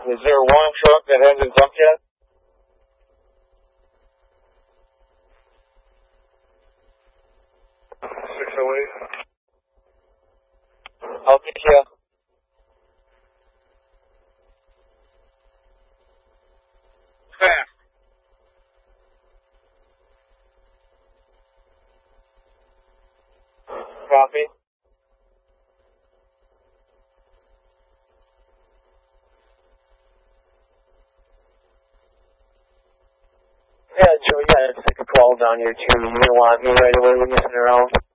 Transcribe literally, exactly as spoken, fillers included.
Is there one truck that hasn't dumped yet? six oh eight. I'll get you. Fast. Copy. Yeah, Joe, you gotta take a call down here too. You don't want me right away when you're sitting around.